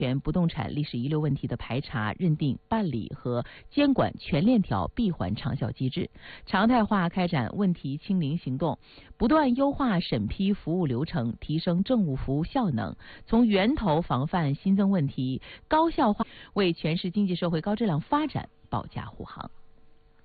不动产历史遗留问题的排查、认定、办理和监管全链条闭环长效机制，常态化开展问题清零行动，不断优化审批服务流程，提升政务服务效能，从源头防范新增问题，高效化为全市经济社会高质量发展保驾护航。